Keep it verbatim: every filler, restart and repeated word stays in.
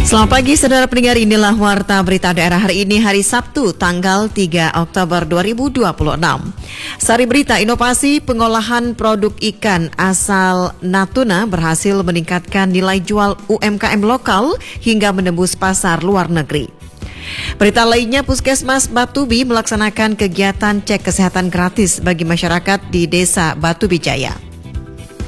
Selamat pagi saudara pendengar, inilah Warta Berita Daerah hari ini, hari Sabtu tanggal tiga Oktober dua ribu dua puluh enam. Sari berita, inovasi pengolahan produk ikan asal Natuna berhasil meningkatkan nilai jual U M K M lokal hingga menembus pasar luar negeri. Berita lainnya, Puskesmas Batubi melaksanakan kegiatan cek kesehatan gratis bagi masyarakat di Desa Batubi Jaya.